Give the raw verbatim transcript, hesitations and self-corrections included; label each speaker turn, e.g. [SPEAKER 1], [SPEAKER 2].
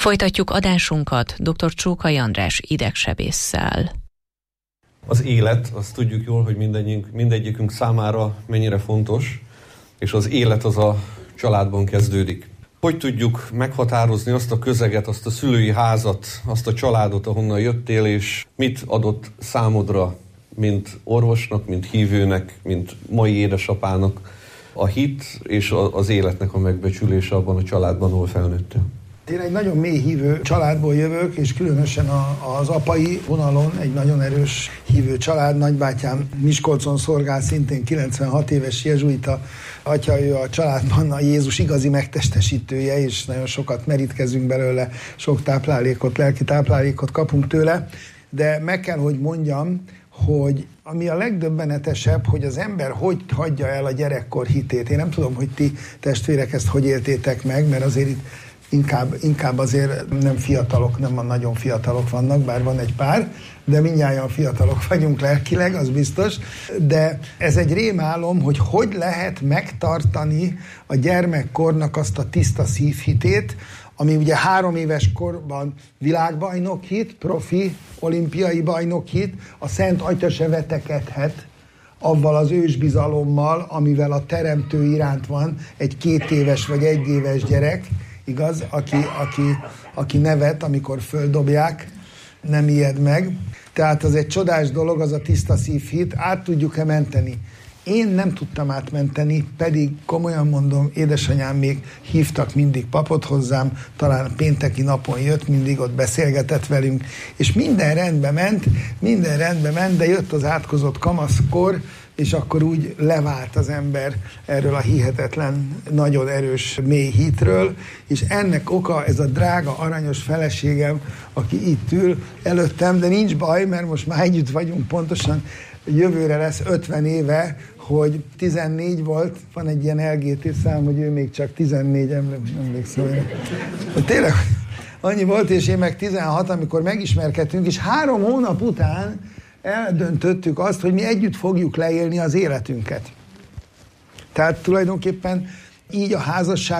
[SPEAKER 1] Folytatjuk adásunkat dr. Csókai András idegsebésszel.
[SPEAKER 2] Az élet, azt tudjuk jól, hogy mindegyikünk, mindegyikünk számára mennyire fontos, és az élet az a családban kezdődik. Hogy tudjuk meghatározni azt a közeget, azt a szülői házat, azt a családot, ahonnan jöttél, és mit adott számodra, mint orvosnak, mint hívőnek, mint mai édesapának a hit és az életnek a megbecsülése abban a családban, ahol felnőttél?
[SPEAKER 3] Én egy nagyon mély hívő családból jövök, és különösen a, az apai vonalon egy nagyon erős hívő család. Nagybátyám Miskolcon szolgál, szintén kilencvenhat éves jezsuita. Atya, ő a családban a Jézus igazi megtestesítője, és nagyon sokat merítkezünk belőle, sok táplálékot, lelki táplálékot kapunk tőle. De meg kell, hogy mondjam, hogy ami a legdöbbenetesebb, hogy az ember hogy hagyja el a gyerekkor hitét. Én nem tudom, hogy ti testvérek ezt hogy éltétek meg, mert azért itt Inkább, inkább azért nem fiatalok, nem nagyon fiatalok vannak, bár van egy pár, de mindnyájan fiatalok vagyunk lelkileg, az biztos. De ez egy rémálom, hogy hogy lehet megtartani a gyermekkornak azt a tiszta szívhitét, ami ugye három éves korban világbajnok hit, profi, olimpiai bajnok hit, a Szent Atya se vetekedhet avval az ősbizalommal, amivel a teremtő iránt van egy két éves vagy egy éves gyerek, igaz, aki, aki, aki nevet, amikor földobják, nem ijed meg. Tehát az egy csodás dolog, az a tiszta szívhit, át tudjuk-e menteni? Én nem tudtam átmenteni, pedig komolyan mondom, édesanyám még hívtak mindig papot hozzám, talán pénteki napon jött, mindig ott beszélgetett velünk, és minden rendbe ment, minden rendbe ment, de jött az átkozott kamaszkor, és akkor úgy levált az ember erről a hihetetlen, nagyon erős mély hitről, és ennek oka ez a drága, aranyos feleségem, aki itt ül előttem, de nincs baj, mert most már együtt vagyunk, pontosan jövőre lesz ötven éve, hogy tizennégy volt, van egy ilyen el gé té szám, hogy ő még csak tizennégy, emlékszem. Tényleg annyi volt, és én meg tizenhat, amikor megismerkedtünk, és három hónap után eldöntöttük azt, hogy mi együtt fogjuk leélni az életünket. Tehát tulajdonképpen így a házasság